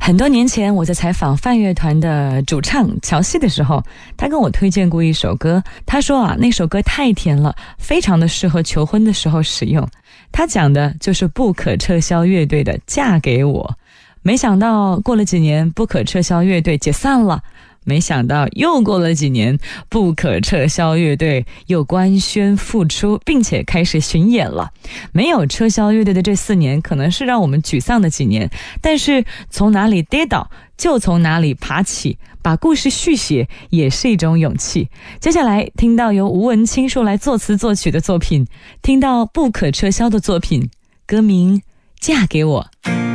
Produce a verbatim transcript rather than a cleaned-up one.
很多年前我在采访泛乐团的主唱乔西的时候，他跟我推荐过一首歌，他说啊，那首歌太甜了，非常的适合求婚的时候使用。他讲的就是不可撤销乐队的《嫁给我》。没想到过了几年，不可撤销乐队解散了，没想到又过了几年，不可撤销乐队又官宣复出，并且开始巡演了。没有撤销乐队的这四年可能是让我们沮丧的几年，但是从哪里跌倒就从哪里爬起，把故事续写也是一种勇气。接下来听到由吴文清叔来作词作曲的作品，听到不可撤销的作品，歌名《嫁给我》。